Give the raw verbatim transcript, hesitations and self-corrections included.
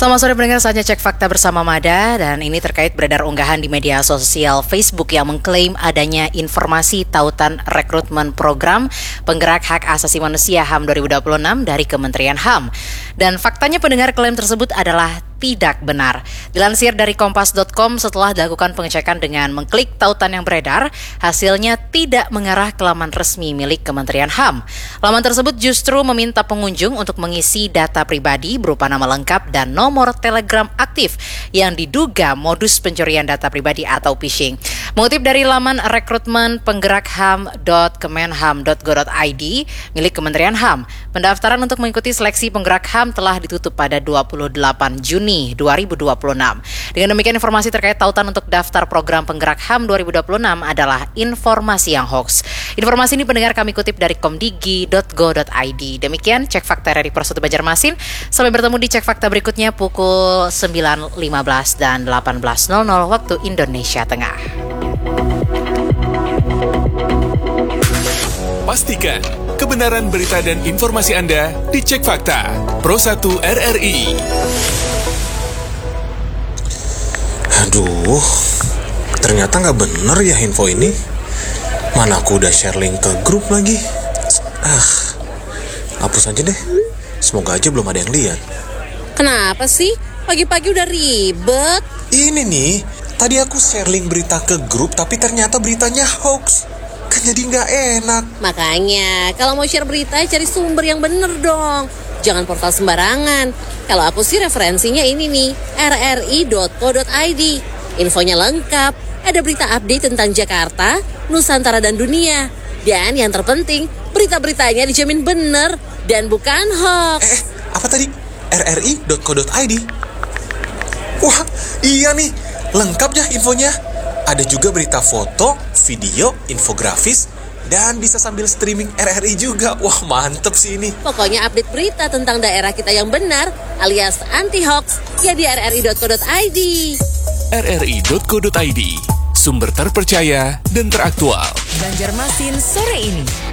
Selamat sore pendengar, saatnya cek fakta bersama Mada. Dan ini terkait beredar unggahan di media sosial Facebook yang mengklaim adanya informasi tautan rekrutmen program penggerak hak asasi manusia H A M dua ribu dua puluh enam dari Kementerian H A M. Dan faktanya pendengar, klaim tersebut adalah tidak benar. Dilansir dari kompas dot com, setelah dilakukan pengecekan dengan mengklik tautan yang beredar, hasilnya tidak mengarah ke laman resmi milik Kementerian H A M. Laman tersebut justru meminta pengunjung untuk mengisi data pribadi berupa nama lengkap dan nomor Telegram aktif yang diduga modus pencurian data pribadi atau phishing. Mengutip dari laman rekrutmen penggerak H A M dot kemenham dot go dot i d milik Kementerian H A M, pendaftaran untuk mengikuti seleksi penggerak H A M telah ditutup pada dua puluh delapan Juni dua ribu dua puluh enam. Dengan demikian, informasi terkait tautan untuk daftar program penggerak H A M dua ribu dua puluh enam adalah informasi yang hoax. Informasi ini pendengar kami kutip dari komdigi dot go dot i d. Demikian cek fakta dari Persatu Banjarmasin. Sampai bertemu di cek fakta berikutnya pukul sembilan lima belas dan delapan belas nol nol waktu Indonesia Tengah. Pastikan kebenaran berita dan informasi Anda dicek fakta. Pro satu R R I. Aduh, ternyata nggak bener ya info ini. Mana aku udah share link ke grup lagi. Ah, hapus aja deh. Semoga aja belum ada yang lihat. Kenapa sih? Pagi-pagi udah ribet. Ini nih, tadi aku share link berita ke grup, tapi ternyata beritanya hoax. Kan jadi nggak enak. Makanya, kalau mau share berita, cari sumber yang bener dong. Jangan portal sembarangan. Kalau aku sih referensinya ini nih, r r i dot co dot i d. Infonya lengkap, ada berita update tentang Jakarta, Nusantara dan dunia. Dan yang terpenting, berita-beritanya dijamin bener dan bukan hoax. Eh, eh apa tadi? r r i dot co dot i d. Wah, iya nih, lengkap ya infonya. Ada juga berita foto, video, infografis, dan bisa sambil streaming R R I juga. Wah, mantep sih ini. Pokoknya update berita tentang daerah kita yang benar alias anti-hoax ya di r r i dot co dot i d. r r i dot co dot i d, sumber terpercaya dan teraktual. Banjarmasin sore ini.